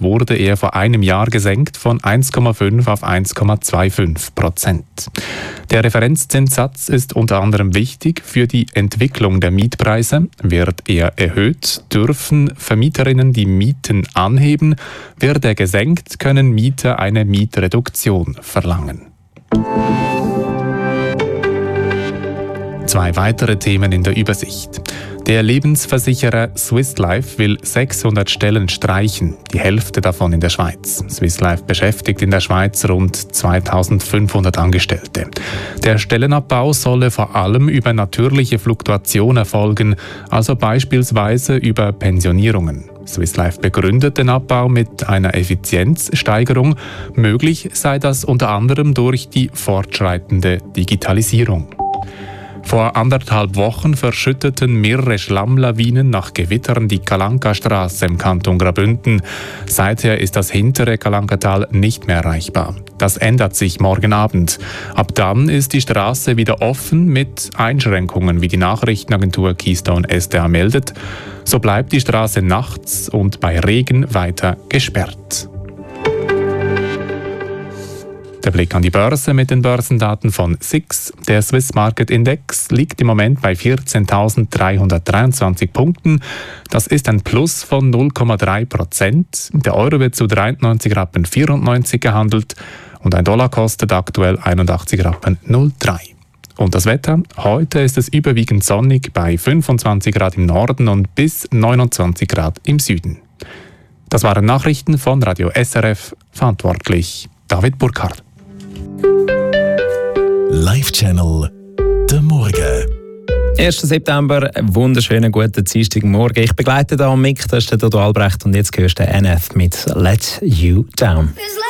wurde er vor einem Jahr gesenkt von 1,5 auf 1,25%. Der Referenzzinssatz ist unter anderem wichtig für die Entwicklung der Mietpreise. Wird er erhöht, dürfen Vermieterinnen die Mieten anheben. Wird er gesenkt, können Mieter eine Mietreduktion verlangen. Zwei weitere Themen in der Übersicht. Der Lebensversicherer Swiss Life will 600 Stellen streichen, die Hälfte davon in der Schweiz. Swiss Life beschäftigt in der Schweiz rund 2500 Angestellte. Der Stellenabbau solle vor allem über natürliche Fluktuation erfolgen, also beispielsweise über Pensionierungen. Swiss Life begründet den Abbau mit einer Effizienzsteigerung. Möglich sei das unter anderem durch die fortschreitende Digitalisierung. Vor 1,5 Wochen verschütteten mehrere Schlammlawinen nach Gewittern die Kalanka-Straße im Kanton Graubünden. Seither ist das hintere Kalankatal nicht mehr erreichbar. Das ändert sich morgen Abend. Ab dann ist die Straße wieder offen mit Einschränkungen, wie die Nachrichtenagentur Keystone SDA meldet. So bleibt die Straße nachts und bei Regen weiter gesperrt. Der Blick an die Börse mit den Börsendaten von SIX. Der Swiss Market Index liegt im Moment bei 14.323 Punkten. Das ist ein Plus von 0,3%. Der Euro wird zu 93,94 Rappen gehandelt und ein Dollar kostet aktuell 81,03 Rappen. Und das Wetter? Heute ist es überwiegend sonnig bei 25 Grad im Norden und bis 29 Grad im Süden. Das waren Nachrichten von Radio SRF, verantwortlich David Burkhardt. Live-Channel «Der Morgen». 1. September, wunderschönen guten Dienstagmorgen. Ich begleite da Mick, das ist der Dodo Albrecht und jetzt hörst du NF mit «Let You Down».